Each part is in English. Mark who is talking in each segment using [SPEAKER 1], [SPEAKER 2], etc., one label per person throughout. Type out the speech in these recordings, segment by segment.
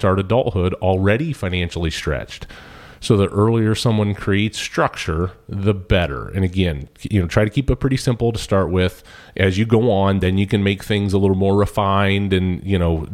[SPEAKER 1] start adulthood already financially stretched. So the earlier someone creates structure, the better. And again, try to keep it pretty simple to start with. As you go on, then you can make things a little more refined and,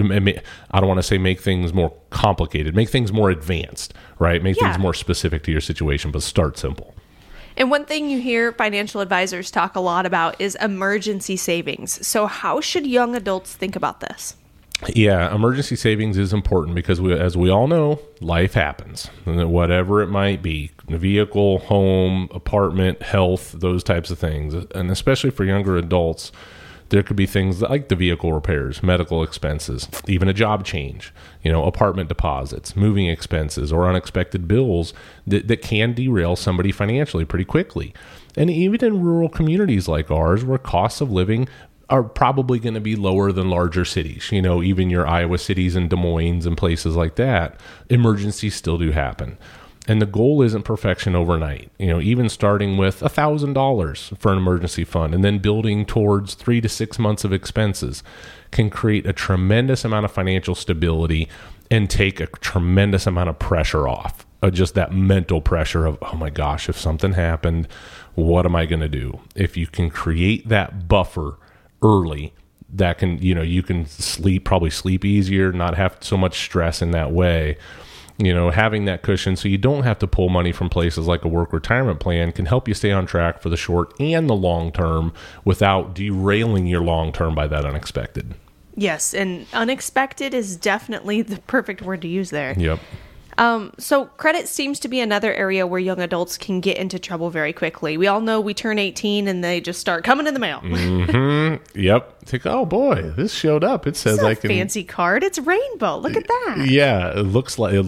[SPEAKER 1] I don't want to say make things more complicated, make things more advanced, right? Make things more specific to your situation, but start simple.
[SPEAKER 2] And one thing you hear financial advisors talk a lot about is emergency savings. So how should young adults think about this?
[SPEAKER 1] Yeah, emergency savings is important because as we all know, life happens, whatever it might be, vehicle, home, apartment, health, those types of things. And especially for younger adults, there could be things like the vehicle repairs, medical expenses, even a job change, apartment deposits, moving expenses, or unexpected bills that can derail somebody financially pretty quickly. And even in rural communities like ours, where costs of living are probably going to be lower than larger cities, even your Iowa cities and Des Moines and places like that, emergencies still do happen. And the goal isn't perfection overnight. Even starting with $1,000 for an emergency fund and then building towards 3 to 6 months of expenses can create a tremendous amount of financial stability and take a tremendous amount of pressure off. Just that mental pressure of, oh my gosh, if something happened, what am I going to do? If you can create that buffer early, that can, you can probably sleep easier, not have so much stress in that way. Having that cushion so you don't have to pull money from places like a work retirement plan can help you stay on track for the short and the long term without derailing your long term by that unexpected.
[SPEAKER 2] Yes, and unexpected is definitely the perfect word to use there.
[SPEAKER 1] Yep.
[SPEAKER 2] So credit seems to be another area where young adults can get into trouble very quickly. We all know we turn 18 and they just start coming in the mail.
[SPEAKER 1] Mm-hmm. Yep. It's like, oh boy, this showed up. It says
[SPEAKER 2] like a fancy card. It's rainbow. Look at that.
[SPEAKER 1] Yeah, it looks like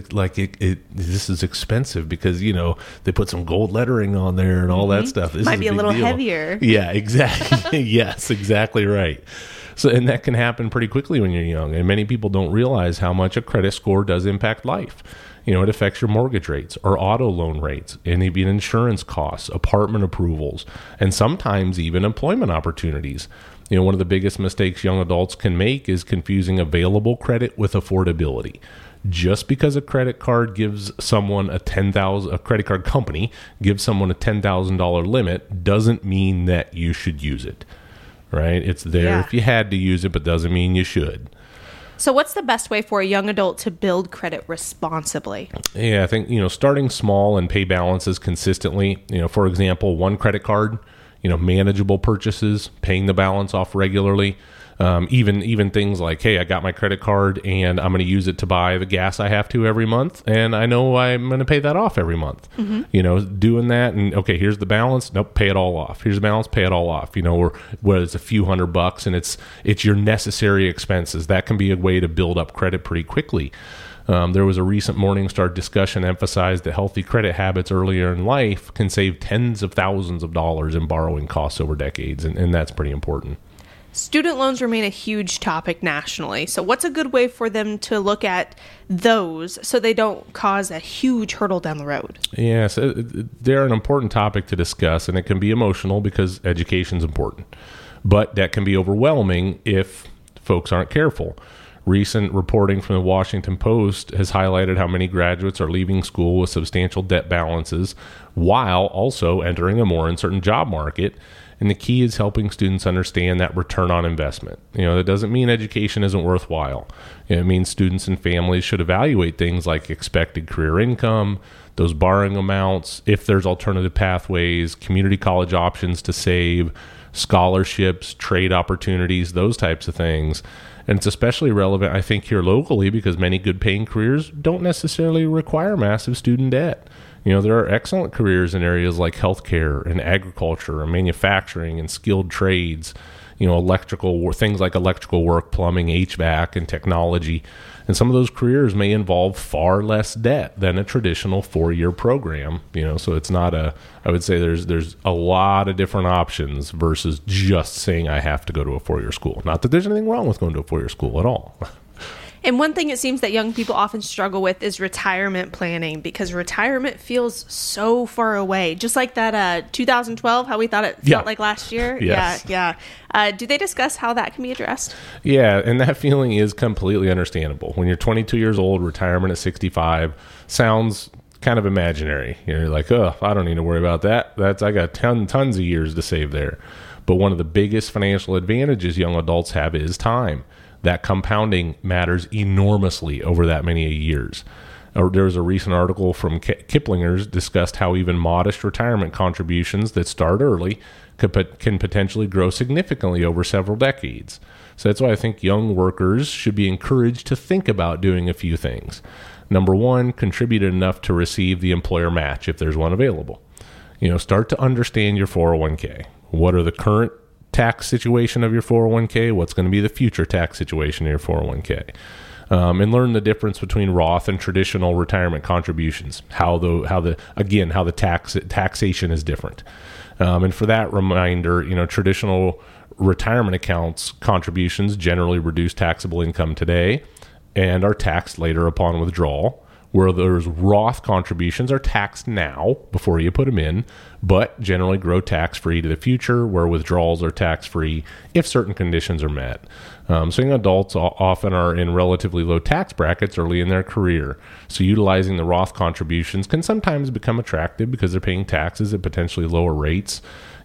[SPEAKER 1] this is expensive because they put some gold lettering on there and all that stuff. This
[SPEAKER 2] might be a little
[SPEAKER 1] deal.
[SPEAKER 2] Heavier.
[SPEAKER 1] Yeah, exactly. Yes, exactly right. So, and that can happen pretty quickly when you're young. And many people don't realize how much a credit score does impact life. It affects your mortgage rates or auto loan rates, and even insurance costs, apartment approvals, and sometimes even employment opportunities. One of the biggest mistakes young adults can make is confusing available credit with affordability. Just because a credit card gives someone a credit card company gives someone a $10,000 limit doesn't mean that you should use it. Right? It's there if you had to use it, but doesn't mean you should.
[SPEAKER 2] So what's the best way for a young adult to build credit responsibly?
[SPEAKER 1] Yeah, I think, starting small and pay balances consistently. For example, one credit card, manageable purchases, paying the balance off regularly. Even things like, hey, I got my credit card and I'm going to use it to buy the gas I have to every month. And I know I'm going to pay that off every month. Mm-hmm. Doing that. And okay, here's the balance. Nope. Pay it all off. Here's the balance. Pay it all off. Or whether it's a few $100 and it's your necessary expenses. That can be a way to build up credit pretty quickly. There was a recent Morningstar discussion emphasized that healthy credit habits earlier in life can save tens of thousands of dollars in borrowing costs over decades. And that's pretty important.
[SPEAKER 2] Student loans remain a huge topic nationally. So what's a good way for them to look at those so they don't cause a huge hurdle down the road?
[SPEAKER 1] Yes, they're an important topic to discuss, and it can be emotional because education's important. But that can be overwhelming if folks aren't careful. Recent reporting from the Washington Post has highlighted how many graduates are leaving school with substantial debt balances while also entering a more uncertain job market. And the key is helping students understand that return on investment. That doesn't mean education isn't worthwhile. It means students and families should evaluate things like expected career income, those borrowing amounts, if there's alternative pathways, community college options to save, scholarships, trade opportunities, those types of things. And it's especially relevant, I think, here locally because many good paying careers don't necessarily require massive student debt. There are excellent careers in areas like healthcare and agriculture and manufacturing and skilled trades, things like electrical work, plumbing, HVAC, and technology. And some of those careers may involve far less debt than a traditional 4-year program. So it's not I would say there's a lot of different options versus just saying I have to go to a 4-year school. Not that there's anything wrong with going to a 4-year school at all.
[SPEAKER 2] And one thing it seems that young people often struggle with is retirement planning, because retirement feels so far away. Just like that 2012, how we thought it felt like last year.
[SPEAKER 1] Yes.
[SPEAKER 2] Yeah. Do they discuss how that can be addressed?
[SPEAKER 1] Yeah, and that feeling is completely understandable. When you're 22 years old, retirement at 65 sounds kind of imaginary. You're like, oh, I don't need to worry about that. I got tons of years to save there. But one of the biggest financial advantages young adults have is time. That compounding matters enormously over that many years. There was a recent article from Kiplinger's discussed how even modest retirement contributions that start early can potentially grow significantly over several decades. So that's why I think young workers should be encouraged to think about doing a few things. Number one, contribute enough to receive the employer match if there's one available. Start to understand your 401k. What are the current tax situation of your 401k? What's going to be the future tax situation of your 401k? And learn the difference between Roth and traditional retirement contributions. How the taxation is different. And for that reminder, traditional retirement accounts contributions generally reduce taxable income today and are taxed later upon withdrawal, where those Roth contributions are taxed now before you put them in, but generally grow tax-free to the future, where withdrawals are tax-free if certain conditions are met. So young adults often are in relatively low tax brackets early in their career. So utilizing the Roth contributions can sometimes become attractive because they're paying taxes at potentially lower rates,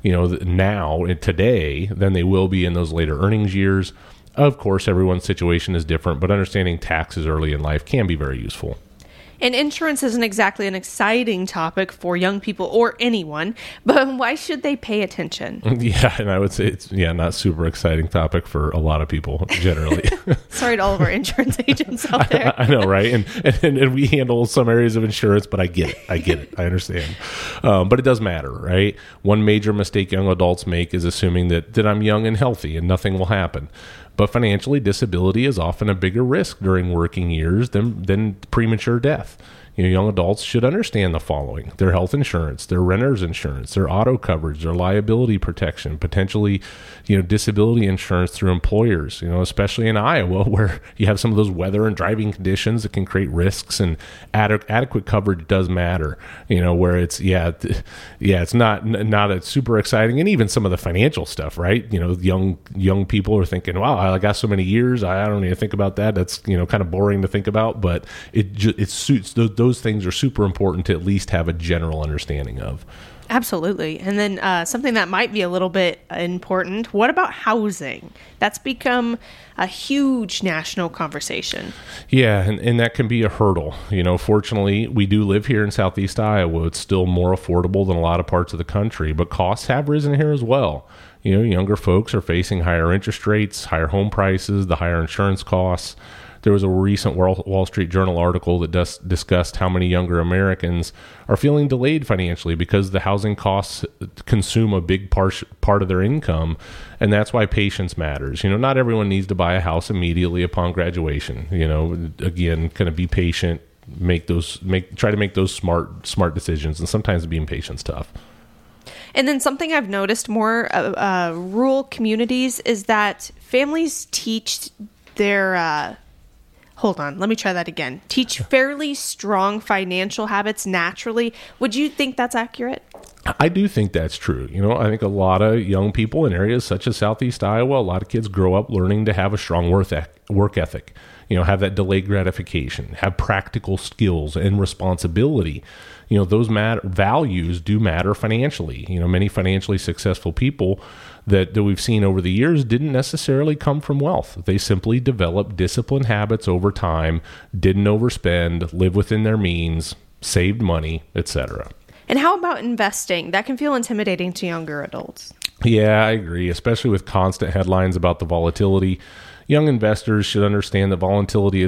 [SPEAKER 1] today, than they will be in those later earnings years. Of course, everyone's situation is different, but understanding taxes early in life can be very useful.
[SPEAKER 2] And insurance isn't exactly an exciting topic for young people or anyone, but why should they pay attention?
[SPEAKER 1] Yeah, and I would say it's not super exciting topic for a lot of people generally.
[SPEAKER 2] Sorry to all of our insurance agents out there.
[SPEAKER 1] I know, right? And we handle some areas of insurance, but I get it. I understand. But it does matter, right? One major mistake young adults make is assuming that I'm young and healthy and nothing will happen. But financially, disability is often a bigger risk during working years than premature death. Young adults should understand the following: their health insurance, their renter's insurance, their auto coverage, their liability protection, potentially, disability insurance through employers, especially in Iowa, where you have some of those weather and driving conditions that can create risks, and adequate coverage does matter, where it's not a super exciting, and even some of the financial stuff, right? Young people are thinking, wow, I got so many years, I don't need to think about that. That's, kind of boring to think about, but it suits those things are super important to at least have a general understanding of.
[SPEAKER 2] Absolutely. And then something that might be a little bit important, what about housing? That's become a huge national conversation.
[SPEAKER 1] Yeah, and that can be a hurdle. Fortunately, we do live here in Southeast Iowa. It's still more affordable than a lot of parts of the country, but costs have risen here as well. Younger folks are facing higher interest rates, higher home prices, the higher insurance costs. There was a recent Wall Street Journal article that discussed how many younger Americans are feeling delayed financially because the housing costs consume a big part of their income, and that's why patience matters. Not everyone needs to buy a house immediately upon graduation. Again, kind of be patient, try to make those smart decisions, and sometimes being patient's tough.
[SPEAKER 2] And then something I've noticed more rural communities is that families teach their hold on, let me try that again. Teach fairly strong financial habits naturally. Would you think that's accurate?
[SPEAKER 1] I do think that's true. I think a lot of young people in areas such as Southeast Iowa, a lot of kids grow up learning to have a strong work ethic, have that delayed gratification, have practical skills and responsibility. Those values do matter financially. Many financially successful people that we've seen over the years didn't necessarily come from wealth. They simply developed disciplined habits over time, didn't overspend, lived within their means, saved money, etc.
[SPEAKER 2] And how about investing? That can feel intimidating to younger adults.
[SPEAKER 1] Yeah, I agree, especially with constant headlines about the volatility. Young investors should understand that volatility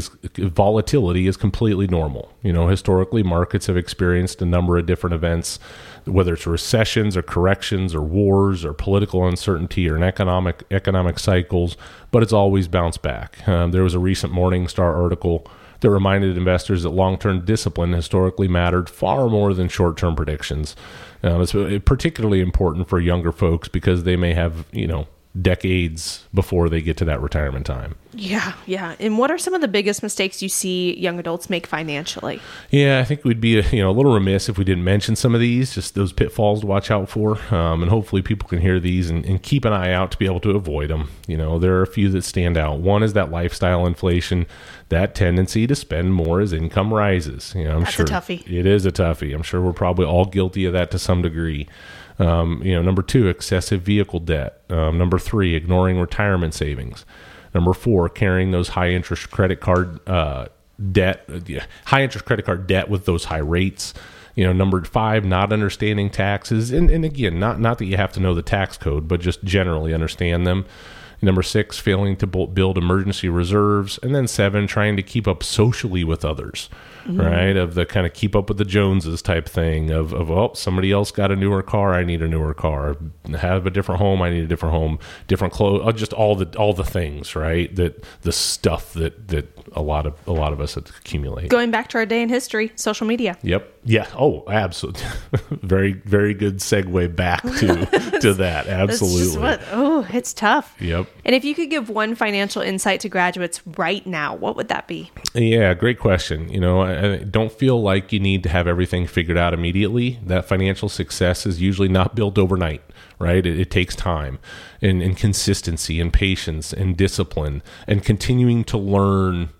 [SPEAKER 1] is completely normal. Historically, markets have experienced a number of different events, whether it's recessions or corrections or wars or political uncertainty or economic cycles, but it's always bounced back. There was a recent Morningstar article that reminded investors that long-term discipline historically mattered far more than short-term predictions. It's particularly important for younger folks because they may have, decades before they get to that retirement time.
[SPEAKER 2] Yeah. And what are some of the biggest mistakes you see young adults make financially?
[SPEAKER 1] Yeah, I think we'd be a little remiss if we didn't mention some of these, just those pitfalls to watch out for. And hopefully people can hear these and keep an eye out to be able to avoid them. There are a few that stand out. One is that lifestyle inflation, that tendency to spend more as income rises.
[SPEAKER 2] That's a toughie.
[SPEAKER 1] It is a toughie. I'm sure we're probably all guilty of that to some degree. Number 2, excessive vehicle debt. Number 3, ignoring retirement savings. Number 4, carrying those high interest credit card debt with those high rates. Number 5, not understanding taxes. And again, not that you have to know the tax code, but just generally understand them. Number 6, failing to build emergency reserves. And then 7, trying to keep up socially with others, right? Of the kind of keep up with the Joneses type thing of somebody else got a newer car, I need a newer car. Have a different home, I need a different home. Different clothes, just all the things, right? That the stuff that a lot of us accumulate.
[SPEAKER 2] Going back to our day in history, social media.
[SPEAKER 1] Yep. Yeah. Oh, absolutely. Very, very good segue back to that. Absolutely.
[SPEAKER 2] It's tough.
[SPEAKER 1] Yep.
[SPEAKER 2] And if you could give one financial insight to graduates right now, what would that be?
[SPEAKER 1] Yeah, great question. I don't feel like you need to have everything figured out immediately. That financial success is usually not built overnight, right? It takes time and consistency and patience and discipline and continuing to learn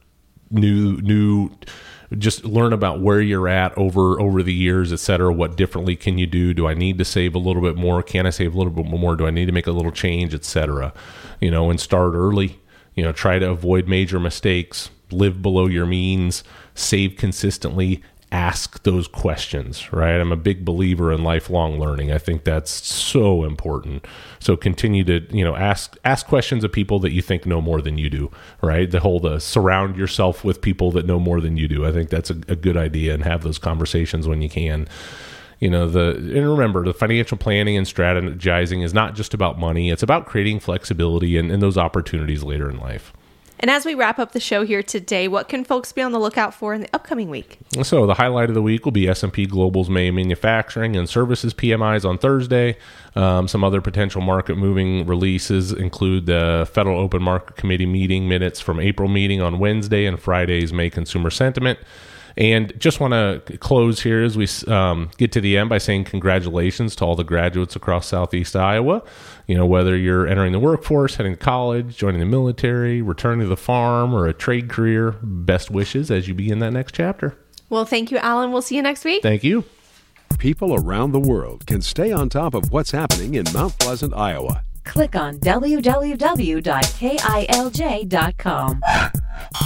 [SPEAKER 1] just learn about where you're at over the years, et cetera. What differently can you do? Do I need to save a little bit more? Can I save a little bit more? Do I need to make a little change, et cetera? And start early. Try to avoid major mistakes, live below your means, save consistently, ask those questions, right? I'm a big believer in lifelong learning. I think that's so important. So continue to, ask questions of people that you think know more than you do, right? Surround yourself with people that know more than you do. I think that's a good idea, and have those conversations when you can. And remember, the financial planning and strategizing is not just about money. It's about creating flexibility and those opportunities later in life.
[SPEAKER 2] And as we wrap up the show here today, what can folks be on the lookout for in the upcoming week?
[SPEAKER 1] So the highlight of the week will be S&P Global's May manufacturing and services PMIs on Thursday. Some other potential market-moving releases include the Federal Open Market Committee meeting minutes from April meeting on Wednesday and Friday's May consumer sentiment. And just want to close here as we get to the end by saying congratulations to all the graduates across Southeast Iowa. Whether you're entering the workforce, heading to college, joining the military, returning to the farm, or a trade career, best wishes as you begin that next chapter.
[SPEAKER 2] Well, thank you, Alan. We'll see you next week.
[SPEAKER 1] Thank you.
[SPEAKER 3] People around the world can stay on top of what's happening in Mount Pleasant, Iowa.
[SPEAKER 4] Click on www.kilj.com.